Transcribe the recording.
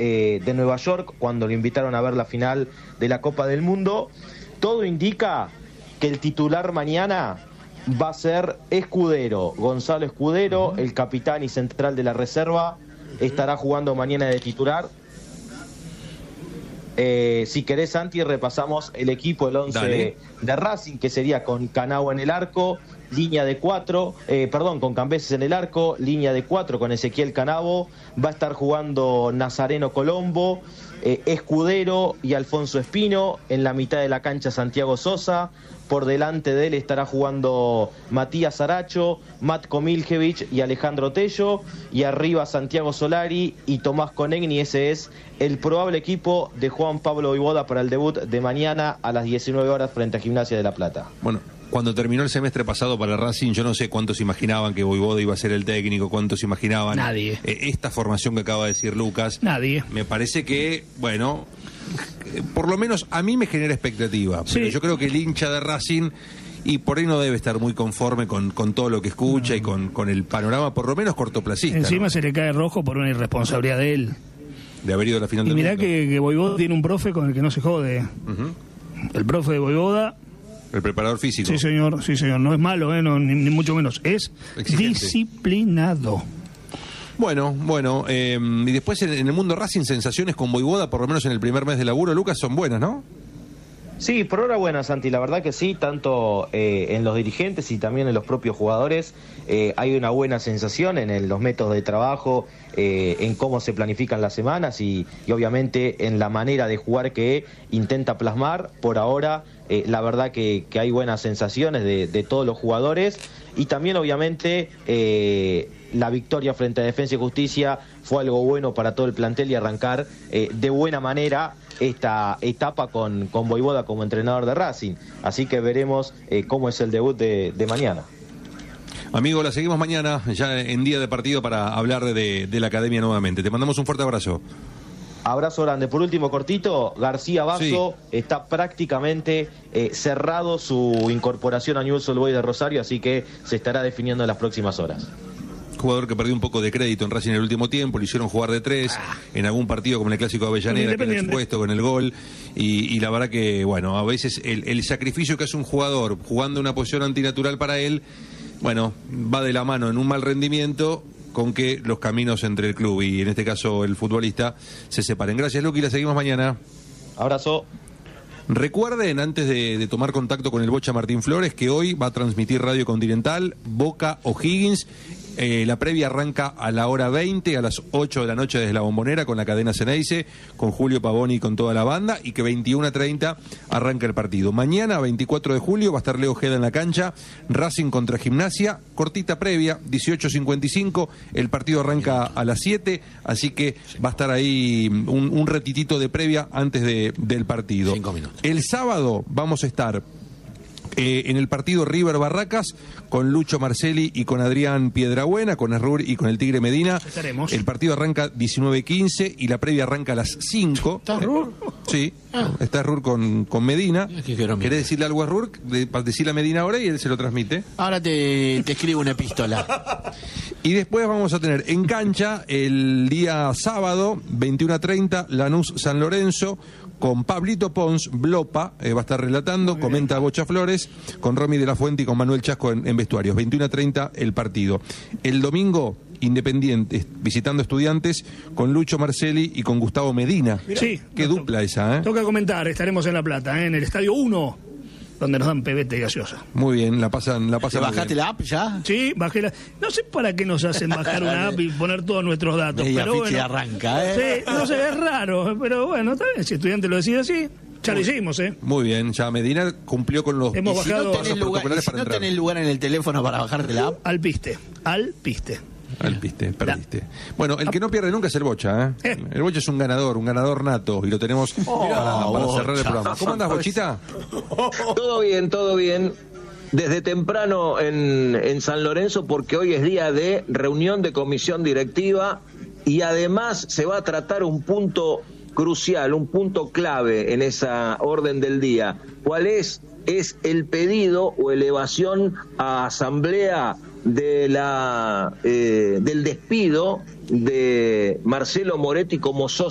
de Nueva York cuando lo invitaron a ver la final de la Copa del Mundo. Todo indica que el titular mañana va a ser Escudero, Gonzalo Escudero, el capitán y central de la reserva, estará jugando mañana de titular. Si querés, Santi, repasamos el equipo, el 11 de Racing, que sería con Canagua en el arco, línea de 4, con Cambeses en el arco, línea de 4 con Ezequiel Canavo, va a estar jugando Nazareno Colombo, Escudero y Alfonso Espino, en la mitad de la cancha Santiago Sosa, por delante de él estará jugando Matías Aracho, Matko Miljevic y Alejandro Tello, y arriba Santiago Solari y Tomás Conegni. Ese es el probable equipo de Juan Pablo Voivoda para el debut de mañana a las 19 horas frente a Gimnasia de La Plata. Bueno, cuando terminó el semestre pasado para Racing, yo no sé cuántos imaginaban que Voivoda iba a ser el técnico, cuántos imaginaban. Nadie. Esta formación que acaba de decir Lucas. Nadie. Me parece que, bueno, por lo menos a mí me genera expectativa. Sí. Pero yo creo que el hincha de Racing, y por ahí no debe estar muy conforme con todo lo que escucha y con el panorama, por lo menos cortoplacista. Encima, ¿no? Se le cae rojo por una irresponsabilidad de él. De haber ido a la final del mundo. Y mirá que Voivoda tiene un profe con el que no se jode. El profe de Voivoda. El preparador físico. Sí, señor. No es malo, no, ni mucho menos. Es exigente. Disciplinado. Bueno, y después en el mundo Racing, sensaciones con Voivoda, por lo menos en el primer mes de laburo, Lucas, son buenas, ¿no? Sí, por ahora buenas, Santi, la verdad que sí, tanto en los dirigentes y también en los propios jugadores hay una buena sensación en los métodos de trabajo, en cómo se planifican las semanas y obviamente en la manera de jugar que intenta plasmar. Por ahora, la verdad que hay buenas sensaciones de todos los jugadores, y también obviamente la victoria frente a Defensa y Justicia fue algo bueno para todo el plantel y arrancar de buena manera esta etapa con Voivoda como entrenador de Racing. Así que veremos cómo es el debut de mañana. Amigo, la seguimos mañana, ya en día de partido, para hablar de la academia nuevamente. Te mandamos un fuerte abrazo. Abrazo grande. Por último, cortito, García Basso está prácticamente cerrado su incorporación a Newell's Old Boys de Rosario, así que se estará definiendo en las próximas horas. Jugador que perdió un poco de crédito en Racing en el último tiempo, le hicieron jugar de 3 en algún partido como en el Clásico de Avellaneda, que era expuesto con el gol, y la verdad que, bueno, a veces el sacrificio que hace un jugador jugando una posición antinatural para él, bueno, va de la mano en un mal rendimiento con que los caminos entre el club y en este caso el futbolista se separen. Gracias, Luqui, la seguimos mañana. Abrazo. Recuerden, antes de tomar contacto con el Bocha Martín Flores, que hoy va a transmitir Radio Continental, Boca O'Higgins. La previa arranca a la hora 20, a las 8 de la noche desde la Bombonera, con la cadena Ceneice, con Julio Pavoni y con toda la banda, y que 21:30 arranca el partido. Mañana, 24 de julio, va a estar Leo Ojeda en la cancha, Racing contra Gimnasia, cortita previa, 18:55, el partido arranca a las 7, así que va a estar ahí un ratitito de previa antes del partido. 5 minutos. El sábado vamos a estar en el partido River Barracas con Lucho Marcelli y con Adrián Piedrabuena, con Asrur y con el Tigre Medina. Estaremos. El partido arranca 19:15 y la previa arranca a las 5. ¿Está Asrur? Sí, está Asrur con Medina. ¿Querés decirle algo a Asrur? Decirle a Medina ahora y él se lo transmite. Ahora te escribo una epístola. Y después vamos a tener en cancha el día sábado, 21:30, Lanús San Lorenzo, con Pablito Pons, Blopa, va a estar relatando, comenta Bocha Flores, con Romy de la Fuente y con Manuel Chasco en vestuarios. 21:30 el partido. El domingo, Independiente, visitando Estudiantes, con Lucho Marcelli y con Gustavo Medina. Sí. Qué dupla esa, ¿eh? Toca comentar, estaremos en La Plata, en el Estadio 1, donde nos dan pebete y gaseosa. Muy bien, la pasan. ¿Te bajaste la app ya? Sí, bajé la... No sé para qué nos hacen bajar una app y poner todos nuestros datos, pero bueno. Arranca, Sí, no sé, es raro, pero bueno, está bien, si Estudiante lo decide así, ya lo hicimos, Muy bien, ya Medina cumplió con los Hemos bajado pasos protocolares para entrar. ¿No tenés lugar en el teléfono para bajarte la app? Al piste. Perdiste. Bueno, el que no pierde nunca es el Bocha, ¿eh? El Bocha es un ganador nato, y lo tenemos para cerrar el programa. ¿Cómo andas, Bochita? Todo bien. Desde temprano en San Lorenzo, porque hoy es día de reunión de comisión directiva y además se va a tratar un punto crucial, un punto clave en esa orden del día. ¿Cuál es? Es el pedido o elevación a asamblea de del despido de Marcelo Moretti como socio